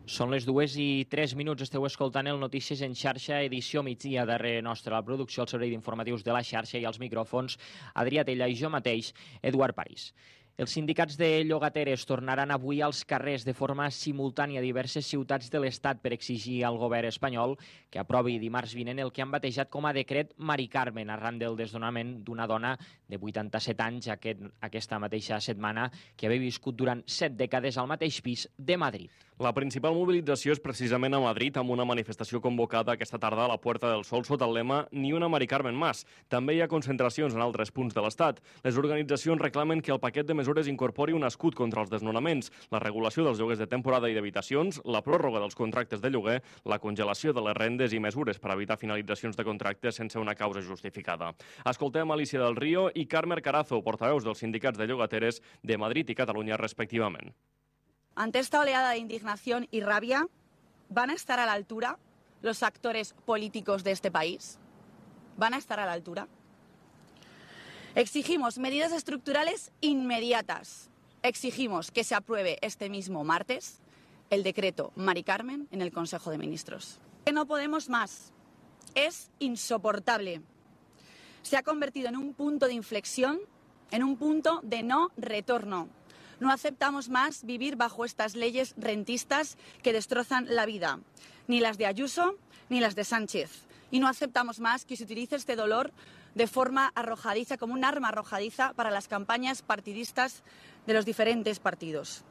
Són les 2:03. Esteu escoltant el Notícies en xarxa, edició migdia. Darrere nostra la producció, el servei d'informatius de la xarxa i els micròfons, Adrià Tella i jo mateix, Eduard París. Els sindicats de llogateres tornaran avui als carrers de forma simultània a diverses ciutats de l'Estat per exigir al govern espanyol que aprovi dimarts vinent el que han batejat com a decret Mari Carmen, arran del desnonament d'una dona de 87 anys aquesta mateixa setmana que havia viscut durant 7 dècades al mateix pis de Madrid. La principal mobilització és precisament a Madrid, amb una manifestació convocada aquesta tarda a la Puerta del Sol sota el lema Ni una Mari Carmen más. També hi ha concentracions en altres punts de l'Estat. Les organitzacions reclamen que el paquet de mesures incorpori un escut contra els desnonaments, la regulació dels lloguers de temporada i d'habitacions, la pròrroga dels contractes de lloguer, la congelació de les rendes i mesures per evitar finalitzacions de contractes sense una causa justificada. Escoltem Alicia del Río i Carmen Carazo, portaveus dels sindicats de llogateres de Madrid i Catalunya, respectivament. Ante esta oleada de indignación y rabia, ¿van a estar a la altura los actores políticos de este país? ¿Van a estar a la altura? Exigimos medidas estructurales inmediatas. Exigimos que se apruebe este mismo martes el decreto Mari Carmen en el Consejo de Ministros. No podemos más. Es insoportable. Se ha convertido en un punto de inflexión, en un punto de no retorno. No aceptamos más vivir bajo estas leyes rentistas que destrozan la vida, ni las de Ayuso ni las de Sánchez. Y no aceptamos más que se utilice este dolor de forma arrojadiza, como un arma arrojadiza para las campañas partidistas de los diferentes partidos.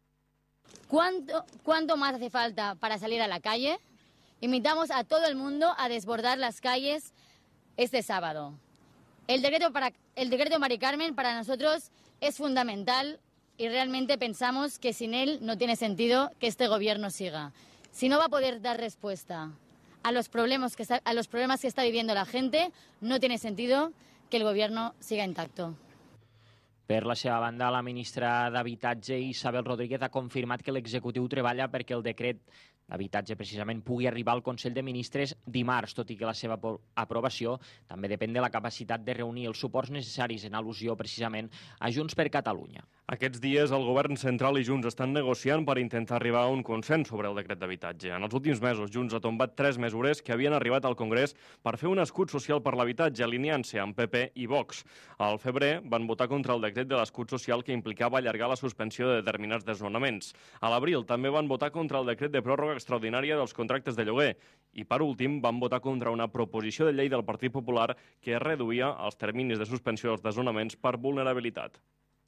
¿Cuánto más hace falta para salir a la calle? Invitamos a todo el mundo a desbordar las calles este sábado. El decreto Mari Carmen para nosotros es fundamental y realmente pensamos que sin él no tiene sentido que este gobierno siga. Si no va a poder dar respuesta a los problemas que está viviendo la gente, no tiene sentido que el gobierno siga intacto. Per la seva banda, la ministra d'Habitatge, Isabel Rodríguez, ha confirmat que l'executiu treballa perquè el decret d'habitatge precisament pugui arribar al Consell de Ministres dimarts, tot i que la seva aprovació també depèn de la capacitat de reunir els suports necessaris, en al·lusió precisament a Junts per Catalunya. Aquests dies el govern central i Junts estan negociant per intentar arribar a un consens sobre el decret d'habitatge. En els últims mesos, Junts ha tombat 3 mesures que havien arribat al Congrés per fer un escut social per l'habitatge, alineant-se amb PP i Vox. Al febrer van votar contra el decret de l'escut social que implicava allargar la suspensió de determinats desnonaments. A l'abril també van votar contra el decret de pròrroga extraordinària dels contractes de lloguer i, per últim, van votar contra una proposició de llei del Partit Popular que reduïa els terminis de suspensió dels desnonaments per vulnerabilitat.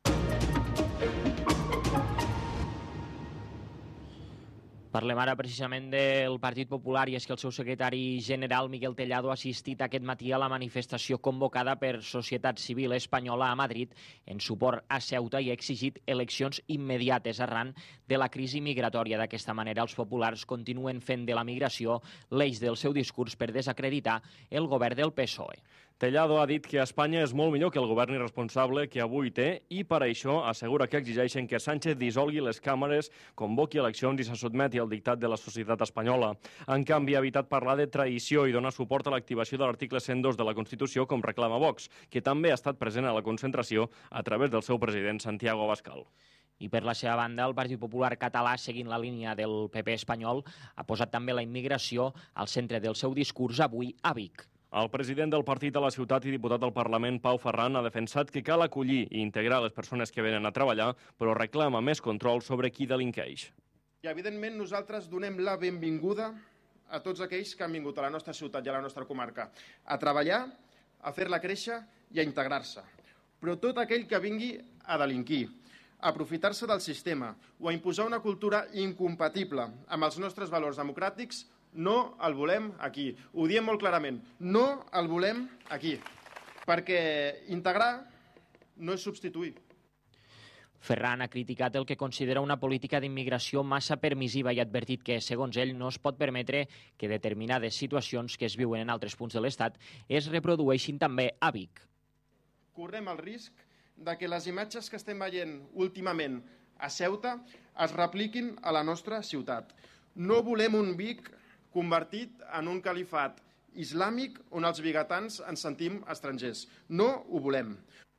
Parlem ara precisament del Partit Popular, i és que el seu secretari general, Miguel Tellado, ha assistit aquest matí a la manifestació convocada per Societat Civil Espanyola a Madrid en suport a Ceuta i ha exigit eleccions immediates arran de la crisi migratòria. D'aquesta manera, els populars continuen fent de la migració l'eix del seu discurs per desacreditar el govern del PSOE. Tellado ha dit que Espanya és molt millor que el govern irresponsable que avui té i per això assegura que exigeixen que Sánchez dissolgui les càmeres, convoqui eleccions i se sotmeti al dictat de la societat espanyola. En canvi, ha evitat parlar de traïció i dona suport a l'activació de l'article 102 de la Constitució, com reclama Vox, que també ha estat present a la concentració a través del seu president Santiago Abascal. I per la seva banda, el Partit Popular català, seguint la línia del PP espanyol, ha posat també la immigració al centre del seu discurs avui a Vic. El president del partit a la ciutat i diputat al Parlament, Pau Ferran, ha defensat que cal acollir i integrar les persones que venen a treballar, però reclama més control sobre qui delinqueix. I, evidentment, nosaltres donem la benvinguda a tots aquells que han vingut a la nostra ciutat i a la nostra comarca a treballar, a fer-la créixer i a integrar-se. Però tot aquell que vingui a delinquir, a aprofitar-se del sistema o a imposar una cultura incompatible amb els nostres valors democràtics, no el volem aquí. Ho diem molt clarament. No el volem aquí. Perquè integrar no és substituir. Ferran ha criticat el que considera una política d'immigració massa permissiva i ha advertit que, segons ell, no es pot permetre que determinades situacions que es viuen en altres punts de l'Estat es reprodueixin també a Vic. Correm el risc de que les imatges que estem veient últimament a Ceuta es repliquin a la nostra ciutat. No volem un Vic convertit en un califat islàmic on els vigatans ens sentim estrangers. No ho volem.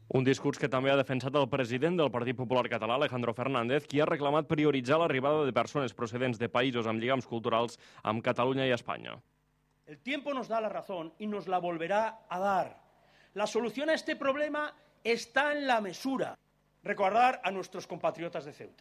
Un discurs que també ha defensat el president del Partit Popular Català, Alejandro Fernández, qui ha reclamat prioritzar l'arribada de persones procedents de països amb lligams culturals amb Catalunya i Espanya. El tiempo nos da la razón y nos la volverá a dar. La solución a este problema está en la mesura. Recordar a nuestros compatriotas de Ceuta.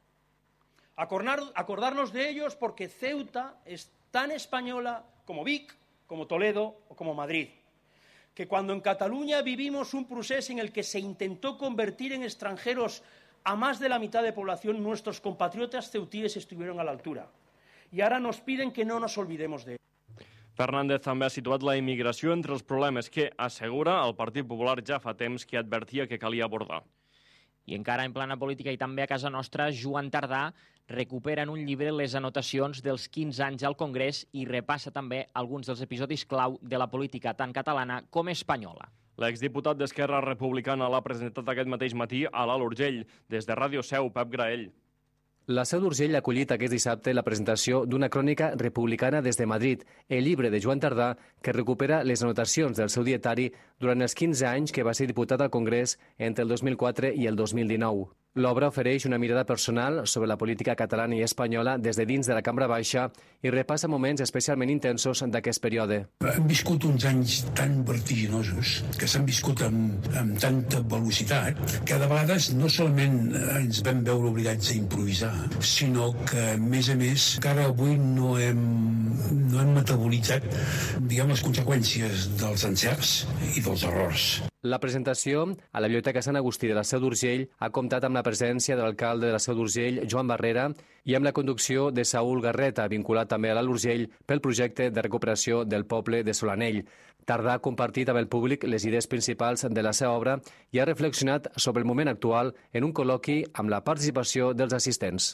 Acordarnos de ellos porque Ceuta es tan española como Vic, como Toledo o como Madrid. Que cuando en Cataluña vivimos un procés en el que se intentó convertir en extranjeros a más de la mitad de población, nuestros compatriotas ceutíes estuvieron a la altura. Y ahora nos piden que no nos olvidemos de ello. Fernández també ha situat la immigració entre els problemes que, assegura, el Partit Popular ja fa temps que advertia que calia abordar. I encara en plana política i també a casa nostra, Joan Tardà recupera en un llibre les anotacions dels 15 anys al Congrés i repassa també alguns dels episodis clau de la política tant catalana com espanyola. L'exdiputat d'Esquerra Republicana l'ha presentat aquest mateix matí a l'Alt Urgell. Des de Ràdio Seu, Pep Graell. La Seu d'Urgell ha acollit aquest dissabte la presentació d'una crònica republicana des de Madrid, el llibre de Joan Tardà, que recupera les anotacions del seu dietari durant els 15 anys que va ser diputat al Congrés entre el 2004 i el 2019. L'obra ofereix una mirada personal sobre la política catalana i espanyola des de dins de la Cambra Baixa i repassa moments especialment intensos d'aquest període. Hem viscut uns anys tan vertiginosos, que s'han viscut amb tanta velocitat, que de vegades no solament ens vam veure obligats a improvisar, sinó que, a més, encara avui no hem metabolitzat, les conseqüències dels encerts i dels errors. La presentació a la Biblioteca Sant Agustí de la Seu d'Urgell ha comptat amb la presència de l'alcalde de la Seu d'Urgell, Joan Barrera, i amb la conducció de Saúl Garreta, vinculat també a l'Alt Urgell pel projecte de recuperació del poble de Solanell. Tardà ha compartit amb el públic les idees principals de la seva obra i ha reflexionat sobre el moment actual en un col·loqui amb la participació dels assistents.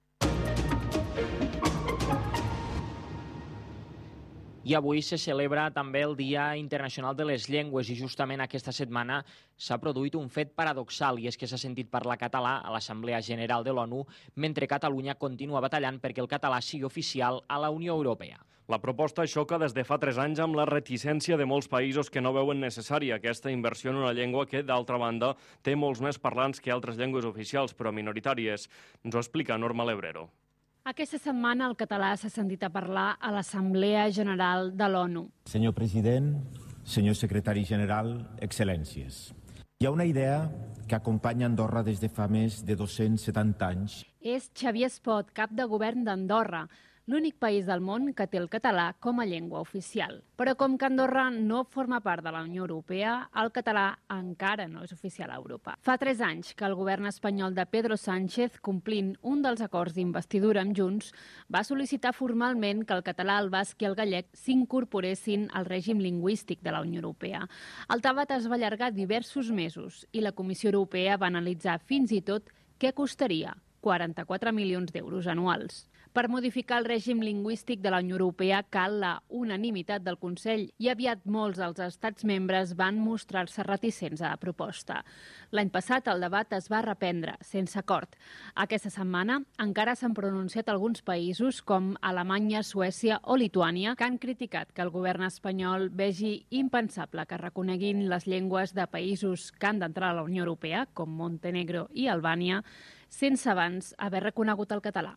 I avui se celebra també el Dia Internacional de les Llengües i justament aquesta setmana s'ha produït un fet paradoxal i és que s'ha sentit parlar català a l'Assemblea General de l'ONU mentre Catalunya continua batallant perquè el català sigui oficial a la Unió Europea. La proposta xoca des de fa 3 anys amb la reticència de molts països que no veuen necessària aquesta inversió en una llengua que, d'altra banda, té molts més parlants que altres llengües oficials, però minoritàries. Ens ho explica Norma Lebrero. Aquesta setmana el català s'ha sentit a parlar a l'Assemblea General de l'ONU. Senyor president, senyor secretari general, excel·lències. Hi ha una idea que acompanya Andorra des de fa més de 270 anys. És Xavier Espot, cap de govern d'Andorra, l'únic país del món que té el català com a llengua oficial. Però com que Andorra no forma part de la Unió Europea, el català encara no és oficial a Europa. Fa 3 anys que el govern espanyol de Pedro Sánchez, complint un dels acords d'investidura amb Junts, va sol·licitar formalment que el català, el basc i el gallec s'incorporessin al règim lingüístic de la Unió Europea. El debat es va allargar diversos mesos i la Comissió Europea va analitzar fins i tot què costaria 44 milions d'euros anuals. Per modificar el règim lingüístic de la Unió Europea cal la unanimitat del Consell i aviat molts dels estats membres van mostrar-se reticents a la proposta. L'any passat el debat es va reprendre, sense acord. Aquesta setmana encara s'han pronunciat alguns països com Alemanya, Suècia o Lituània que han criticat que el govern espanyol vegi impensable que reconeguin les llengües de països que han d'entrar a la Unió Europea, com Montenegro i Albània, sense abans haver reconegut el català.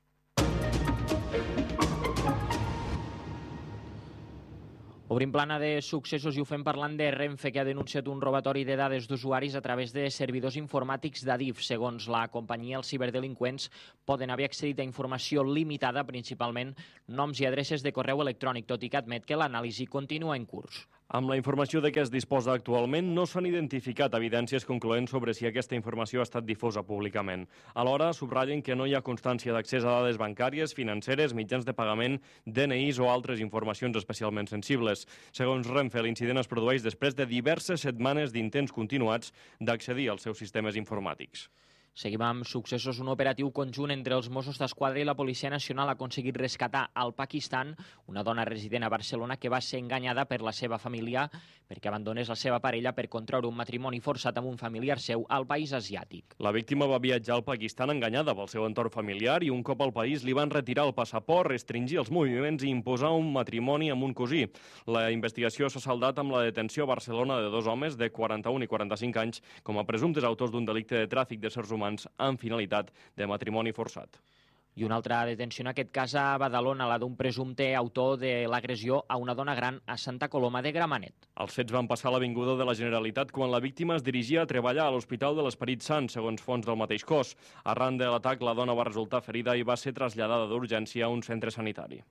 Obrim plana de successos i ho fem parlant de Renfe, que ha denunciat un robatori de dades d'usuaris a través de servidors informàtics d'Adif. Segons la companyia, els ciberdelinqüents poden haver accedit a informació limitada, principalment noms i adreces de correu electrònic, tot i que admet que l'anàlisi continua en curs. Amb la informació de què es disposa actualment, no s'han identificat evidències concloents sobre si aquesta informació ha estat difosa públicament. Alhora, subratllen que no hi ha constància d'accés a dades bancàries, financeres, mitjans de pagament, DNIs o altres informacions especialment sensibles. Segons Renfe, l'incident es produeix després de diverses setmanes d'intents continuats d'accedir als seus sistemes informàtics. Seguim amb successos. Un operatiu conjunt entre els Mossos d'Esquadra i la Policia Nacional ha aconseguit rescatar al Pakistan una dona resident a Barcelona que va ser enganyada per la seva família perquè abandonés la seva parella per contraure un matrimoni forçat amb un familiar seu al país asiàtic. La víctima va viatjar al Pakistan enganyada pel seu entorn familiar i un cop al país li van retirar el passaport, restringir els moviments i imposar un matrimoni amb un cosí. La investigació s'ha saldat amb la detenció a Barcelona de 2 homes de 41 i 45 anys com a presumptes autors d'un delicte de tràfic de éssers humans amb finalitat de matrimoni forçat. I una altra detenció, en aquest cas a Badalona, la d'un presumpte autor de l'agressió a una dona gran a Santa Coloma de Gramenet. Els fets van passar a l'Avinguda de la Generalitat quan la víctima es dirigia a treballar a l'Hospital de l'Esperit Sant, segons fonts del mateix cos. Arran de l'atac, la dona va resultar ferida i va ser traslladada d'urgència a un centre sanitari.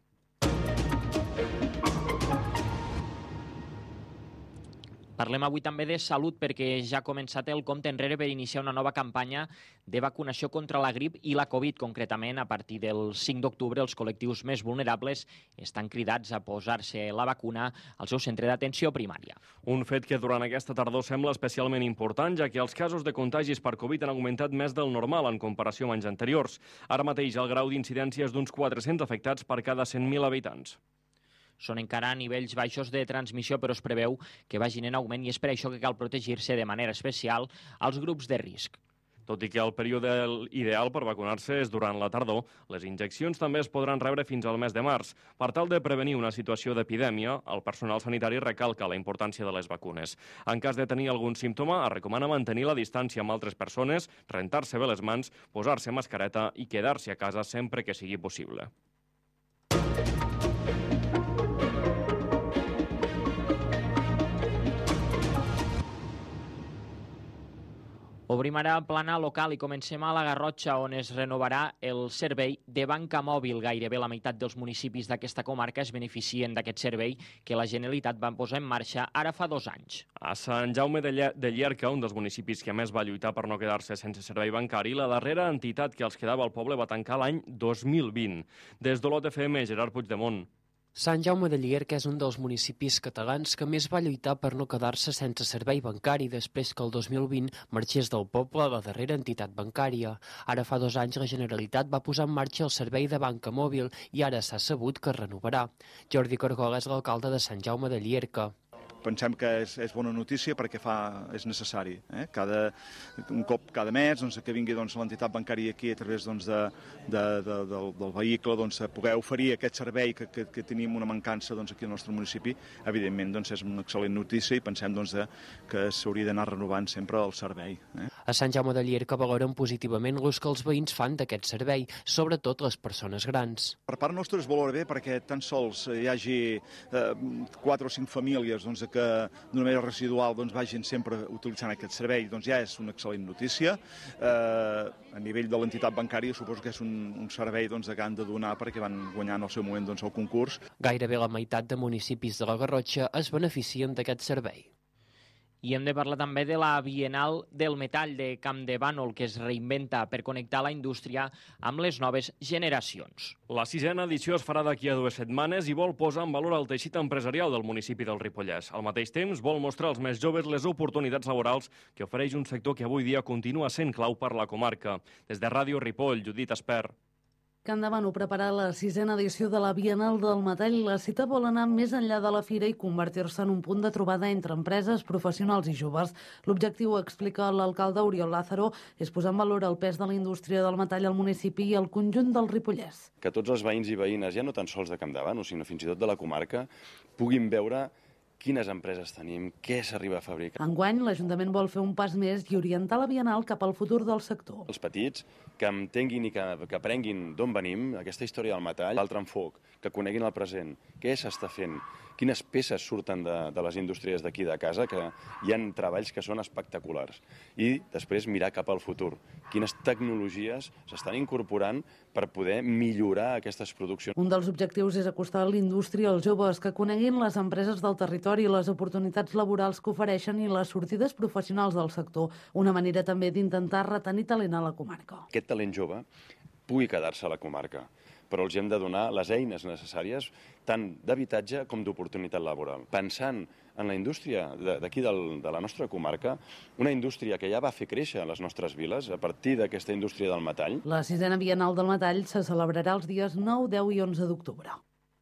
Parlem avui també de salut perquè ja ha començat el compte enrere per iniciar una nova campanya de vacunació contra la grip i la Covid. Concretament, a partir del 5 d'octubre, els col·lectius més vulnerables estan cridats a posar-se la vacuna al seu centre d'atenció primària. Un fet que durant aquesta tardor sembla especialment important, ja que els casos de contagis per Covid han augmentat més del normal en comparació amb anys anteriors. Ara mateix el grau d'incidència és d'uns 400 afectats per cada 100.000 habitants. Són encara nivells baixos de transmissió, però es preveu que vagin en augment i és per això que cal protegir-se de manera especial als grups de risc. Tot i que el període ideal per vacunar-se és durant la tardor, les injeccions també es podran rebre fins al mes de març. Per tal de prevenir una situació d'epidèmia, el personal sanitari recalca la importància de les vacunes. En cas de tenir algun símptoma, es recomana mantenir la distància amb altres persones, rentar-se bé les mans, posar-se mascareta i quedar-se a casa sempre que sigui possible. Obrim ara plana local i comencem a la Garrotxa, on es renovarà el servei de banca mòbil. Gairebé la meitat dels municipis d'aquesta comarca es beneficien d'aquest servei que la Generalitat va posar en marxa ara fa 2 anys. A Sant Jaume de Llierca, un dels municipis que més va lluitar per no quedar-se sense servei bancari, la darrera entitat que els quedava al poble va tancar l'any 2020. Des d'Olot FM, Gerard Puigdemont. Sant Jaume de Llierca és un dels municipis catalans que més va lluitar per no quedar-se sense servei bancari després que el 2020 marxés del poble la darrera entitat bancària. Ara fa 2 anys la Generalitat va posar en marxa el servei de banca mòbil i ara s'ha sabut que es renovarà. Jordi Cargola és l'alcalde de Sant Jaume de Llierca. Pensem que és bona notícia perquè és necessari. Un cop cada mes que vingui l'entitat bancària aquí a través del vehicle poder oferir aquest servei que tenim una mancança aquí al nostre municipi. Evidentment és una excel·lent notícia i pensem que s'hauria d'anar renovant sempre el servei. A Sant Jaume de Llierca valoren positivament l'ús que els veïns fan d'aquest servei, sobretot les persones grans. Per part nostra es valora bé perquè tan sols hi hagi 4 o 5 famílies que d'una manera residual vagin sempre utilitzant aquest servei, ja és una excel·lent notícia. A nivell de l'entitat bancària suposo que és un servei que han de donar perquè van guanyar en el seu moment el concurs. Gairebé la meitat de municipis de la Garrotxa es beneficien d'aquest servei. I hem de parlar també de la Bienal del Metall de Campdevànol, que es reinventa per connectar la indústria amb les noves generacions. La 6a edició es farà d'aquí a 2 setmanes i vol posar en valor el teixit empresarial del municipi del Ripollès. Al mateix temps, vol mostrar als més joves les oportunitats laborals que ofereix un sector que avui dia continua sent clau per la comarca. Des de Ràdio Ripoll, Judit Esper. Campdevànol prepara la 6a edició de la Bienal del Metall. La cita vol anar més enllà de la fira i convertir-se en un punt de trobada entre empreses, professionals i joves. L'objectiu, explica l'alcalde Oriol Lázaro, és posar en valor el pes de la indústria del metall al municipi i al conjunt del Ripollès. Que tots els veïns i veïnes, ja no tan sols de Campdevànol, sinó fins i tot de la comarca, puguin veure quines empreses tenim, què s'arriba a fabricar. Enguany, l'Ajuntament vol fer un pas més i orientar la Bienal cap al futur del sector. Els petits que entenguin i que aprenguin d'on venim, aquesta història del metall, l'altre enfoc, que coneguin el present, què s'està fent, quines peces surten de les indústries d'aquí de casa, que hi ha treballs que són espectaculars. I després mirar cap al futur, quines tecnologies s'estan incorporant per poder millorar aquestes produccions. Un dels objectius és acostar l'indústria als joves, que coneguin les empreses del territori, les oportunitats laborals que ofereixen i les sortides professionals del sector. Una manera també d'intentar retenir talent a la comarca. Aquest talent jove pugui quedar-se a la comarca, però els hem de donar les eines necessàries tant d'habitatge com d'oportunitat laboral. Pensant en la indústria d'aquí de la nostra comarca, una indústria que ja va fer créixer les nostres viles a partir d'aquesta indústria del metall. La 6a Bienal del Metall se celebrarà els dies 9, 10 i 11 d'octubre.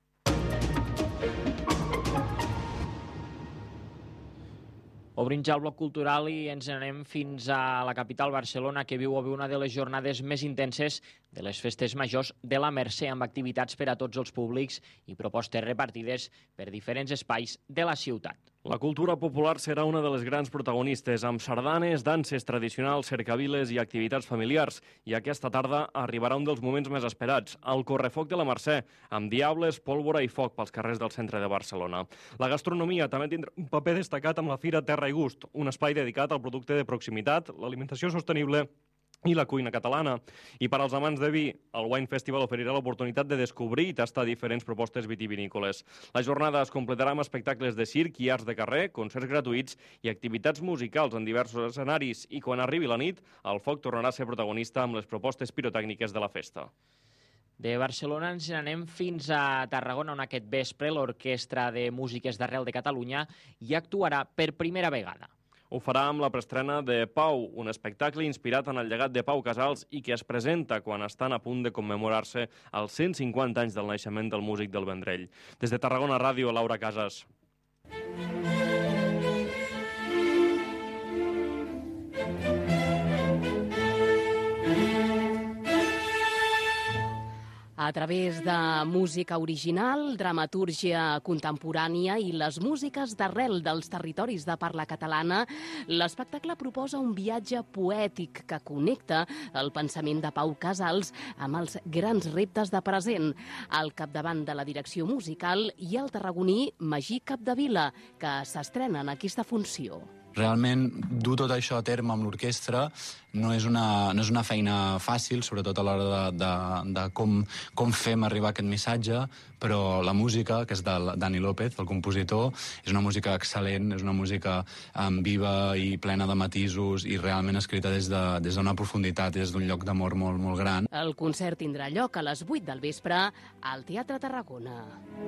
Obrim ja el bloc cultural i ens anem fins a la capital, Barcelona, que viu avui una de les jornades més intenses de les festes majors de la Mercè, amb activitats per a tots els públics i propostes repartides per diferents espais de la ciutat. La cultura popular serà una de les grans protagonistes, amb sardanes, danses tradicionals, cercaviles i activitats familiars. I aquesta tarda arribarà un dels moments més esperats, el Correfoc de la Mercè, amb diables, pólvora i foc pels carrers del centre de Barcelona. La gastronomia també tindrà un paper destacat amb la Fira Terra i Gust, un espai dedicat al producte de proximitat, l'alimentació sostenible i la cuina catalana. I per als amants de vi, el Wine Festival oferirà l'oportunitat de descobrir i tastar diferents propostes vitivinícoles. La jornada es completarà amb espectacles de circ i arts de carrer, concerts gratuïts i activitats musicals en diversos escenaris. I quan arribi la nit, el foc tornarà a ser protagonista amb les propostes pirotècniques de la festa. De Barcelona ens anem fins a Tarragona, on aquest vespre l'Orquestra de Músiques d'Arrel de Catalunya hi actuarà per primera vegada. Ho farà amb la preestrena de Pau, un espectacle inspirat en el llegat de Pau Casals i que es presenta quan estan a punt de commemorar-se els 150 anys del naixement del músic del Vendrell. Des de Tarragona Ràdio, Laura Casas. A través de música original, dramatúrgia contemporània i les músiques d'arrel dels territoris de parla catalana, l'espectacle proposa un viatge poètic que connecta el pensament de Pau Casals amb els grans reptes de present. Al capdavant de la direcció musical hi ha el tarragoní Magí Capdevila, que s'estrena en aquesta funció. Realment, dur tot això a terme amb l'orquestra no és una feina fàcil, sobretot a l'hora de com fem arribar aquest missatge, però la música, que és del Dani López, el compositor, és una música excel·lent, és una música viva i plena de matisos i realment escrita des d'una profunditat, des d'un lloc d'amor molt, molt gran. El concert tindrà lloc a les 8 del vespre al Teatre Tarragona.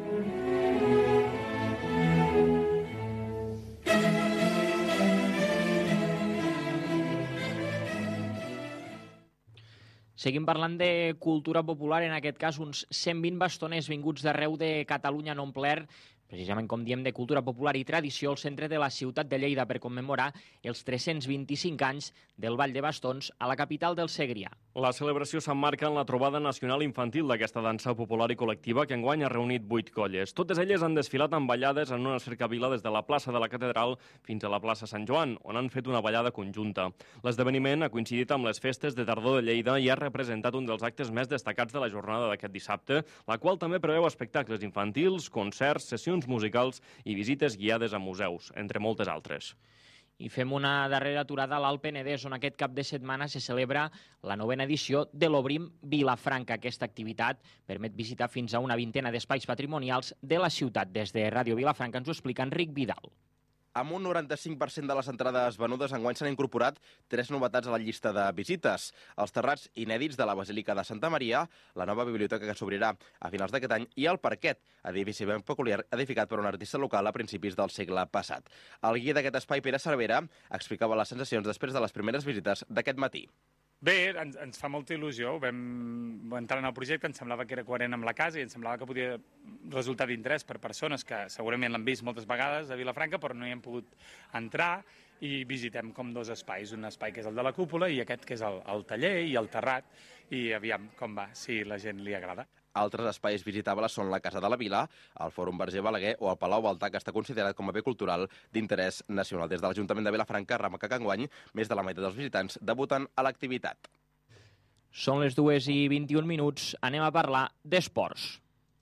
Seguim parlant de cultura popular, en aquest cas uns 120 bastoners vinguts d'arreu de Catalunya han omplert, precisament com diem, de cultura popular i tradició, al centre de la ciutat de Lleida per commemorar els 325 anys del Ball de Bastons a la capital del Segrià. La celebració s'emmarca en la trobada nacional infantil d'aquesta dansa popular i col·lectiva que enguany ha reunit 8 colles. Totes elles han desfilat amb ballades en una cercavila des de la plaça de la Catedral fins a la plaça Sant Joan, on han fet una ballada conjunta. L'esdeveniment ha coincidit amb les festes de tardor de Lleida i ha representat un dels actes més destacats de la jornada d'aquest dissabte, la qual també preveu espectacles infantils, concerts, sessions musicals i visites guiades a museus, entre moltes altres. I fem una darrera aturada a l'Alt Penedès, on aquest cap de setmana se celebra la 9a edició de l'Obrim Vilafranca. Aquesta activitat permet visitar fins a una vintena d'espais patrimonials de la ciutat. Des de Ràdio Vilafranca ens ho explica Enric Vidal. Amb un 95% de les entrades venudes, enguany s'han incorporat 3 novetats a la llista de visites. Els terrats inèdits de la Basílica de Santa Maria, la nova biblioteca que s'obrirà a finals d'aquest any i el Parquet, edifici ben peculiar edificat per un artista local a principis del segle passat. El guia d'aquest espai, Pere Cervera, explicava les sensacions després de les primeres visites d'aquest matí. Bé, ens fa molta il·lusió. Vam entrar en el projecte, ens semblava que era coherent amb la casa i ens semblava que podia resultar d'interès per persones que segurament l'han vist moltes vegades a Vilafranca, però no hi hem pogut entrar, i visitem com 2 espais, un espai que és el de la cúpula i aquest que és el taller i el terrat, i aviam com va, si la gent li agrada. Altres espais visitables són la Casa de la Vila, el Fòrum Verger Balaguer o el Palau Baltà, que està considerat com a bé cultural d'interès nacional. Des de l'Ajuntament de Vilafranca remarca que enguany més de la meitat dels visitants debuten a l'activitat. Són les 2:21. Anem a parlar d'esports.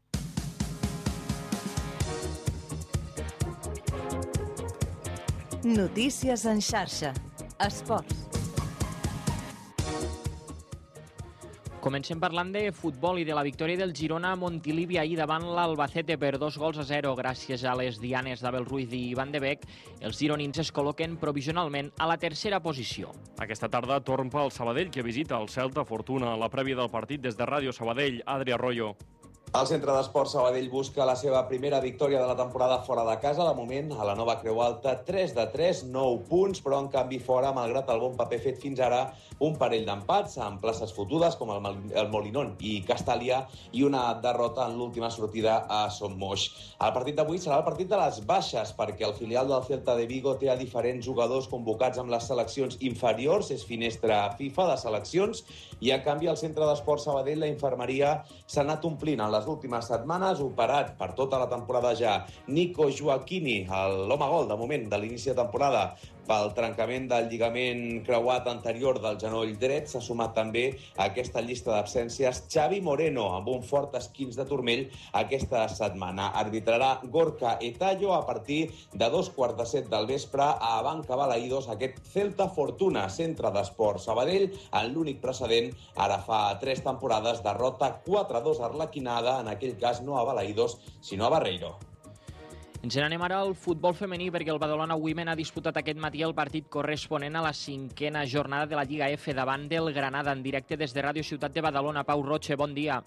Notícies en xarxa. Esports. Comencem parlant de futbol i de la victòria del Girona a Montilivi ahir davant l'Albacete per 2-0 gràcies a les dianes d'Abel Ruiz i Van de Beek. Els gironins es col·loquen provisionalment a la tercera posició. Aquesta tarda torna el Sabadell, que visita el Celta Fortuna. La prèvia del partit des de Ràdio Sabadell, Adri Arroyo. El Centre d'Esports Sabadell busca la seva primera victòria de la temporada fora de casa. De moment, a la nova Creu Alta, 3-3, 9 punts, però en canvi fora, malgrat el bon paper fet fins ara, un parell d'empats en places fotudes com el Molinón i Castàlia i una derrota en l'última sortida a Son Moix. El partit d'avui serà el partit de les baixes, perquè el filial del Celta de Vigo té a diferents jugadors convocats amb les seleccions inferiors, és finestra FIFA de seleccions, i en canvi al Centre d'Esports Sabadell la infermeria s'ha anat omplint en les últimes setmanes, operat per tota la temporada ja Nico Joaquini, l'home gol de moment de l'inici de temporada, pel trencament del lligament creuat anterior del genoll dret. S'ha sumat també a aquesta llista d'absències Xavi Moreno, amb un fort esquinç de turmell aquesta setmana. Arbitrarà Gorka Etallo a partir de 2:15 del vespre a Abanca Balaïdos, aquest Celta Fortuna, Centre d'Esports Sabadell, en l'únic precedent, ara fa 3 temporades, derrota 4-2 arlequinada, en aquell cas no a Balaïdos, sinó a Barreiro. Ens n'anem ara al futbol femení perquè el Badalona Women ha disputat aquest matí el partit corresponent a la 5a jornada de la Lliga F davant del Granada, en directe des de Ràdio Ciutat de Badalona. Pau Roche, bon dia.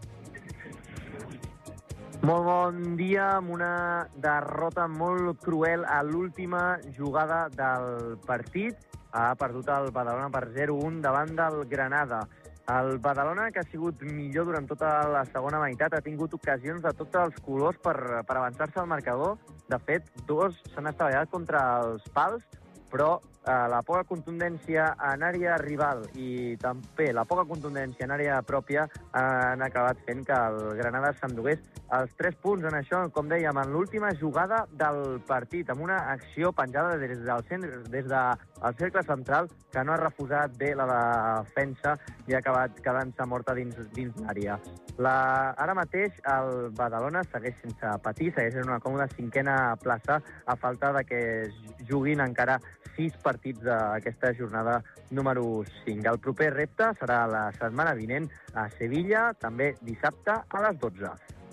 Molt bon dia, amb una derrota molt cruel a l'última jugada del partit. Ha perdut el Badalona per 0-1 davant del Granada. El Badalona, que ha sigut millor durant tota la segona meitat, ha tingut ocasions de tots els colors per avançar-se al marcador. De fet, 2 s'han estavellat contra els pals, però la poca contundència en àrea rival i també la poca contundència en àrea pròpia han acabat fent que el Granada s'endugués els 3 punts en això, com dèiem, en l'última jugada del partit, amb una acció penjada des del cercle central que no ha refusat bé la defensa i ha acabat quedant-se morta dins l'àrea. Ara mateix el Badalona segueix sense patir, segueix en una còmoda 5a plaça a falta de que es juguin encara 6 partits d'aquesta jornada número 5. El proper repte serà la setmana vinent a Sevilla, també dissabte a les 12.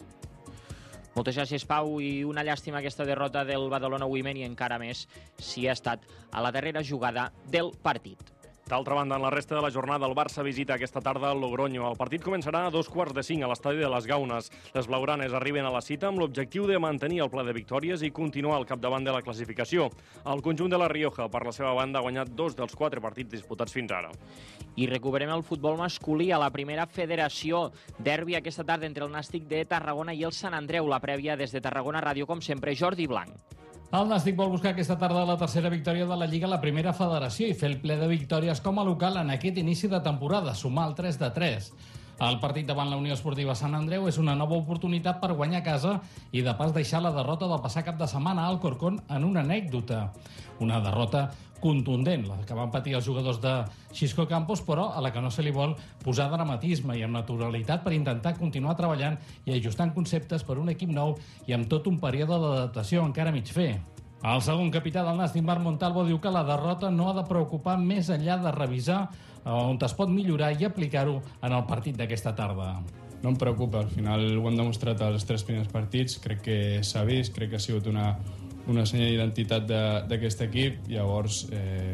Moltes gràcies, Pau, i una llàstima aquesta derrota del Badalona Women i encara més si ha estat a la darrera jugada del partit. D'altra banda, en la resta de la jornada, el Barça visita aquesta tarda el Logroño. El partit començarà a 4:45 a l'estadi de les Gaunes. Les blaugranes arriben a la cita amb l'objectiu de mantenir el pla de victòries i continuar al capdavant de la classificació. El conjunt de la Rioja, per la seva banda, ha guanyat 2 dels 4 partits disputats fins ara. I recuperem el futbol masculí a la primera federació. Derbi aquesta tarda entre el Nàstic de Tarragona i el Sant Andreu. La prèvia des de Tarragona Ràdio, com sempre, Jordi Blanc. El Nàstic vol buscar aquesta tarda la tercera victòria de la Lliga a la primera federació i fer el ple de victòries com a local en aquest inici de temporada, sumar el 3-3. El partit davant la Unió Esportiva Sant Andreu és una nova oportunitat per guanyar a casa i de pas deixar la derrota del passat cap de setmana a Alcorcón en una anècdota. Una derrota contundent, la que van patir els jugadors de Xisco Campos, però a la que no se li vol posar dramatisme i amb naturalitat per intentar continuar treballant i ajustant conceptes per un equip nou i amb tot un període d'adaptació encara mig fer. El segon capità del Nàstic, Marc Montalvo, diu que la derrota no ha de preocupar més enllà de revisar on es pot millorar i aplicar-ho en el partit d'aquesta tarda. No em preocupa, al final ho hem demostrat als 3 primers partits, crec que s'ha vist, crec que ha sigut una senya d'identitat d'aquest equip. Llavors,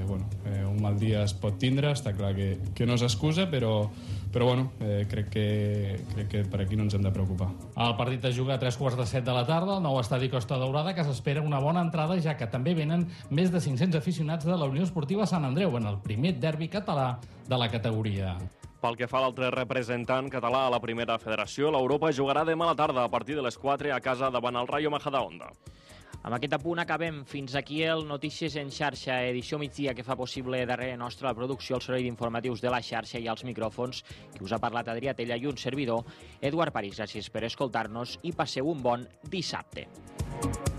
un mal dia es pot tindre, està clar que no s'excusa, però crec que per aquí no ens hem de preocupar. El partit es juga a 3:15 de la tarda al nou estadi Costa Daurada, que s'espera una bona entrada, ja que també venen més de 500 aficionats de la Unió Esportiva Sant Andreu en el primer derbi català de la categoria. Pel que fa a l'altre representant català a la primera federació, l'Europa jugarà demà a la tarda a partir de les 4 a casa davant el Rayo Majadahonda. Amb aquest apunt acabem. Fins aquí el Notícies en xarxa, edició migdia, que fa possible darrere nostra la producció, el servei d'informatius de la xarxa i els micròfons, que us ha parlat Adrià Tella i un servidor, Eduard París. Gràcies per escoltar-nos i passeu un bon dissabte.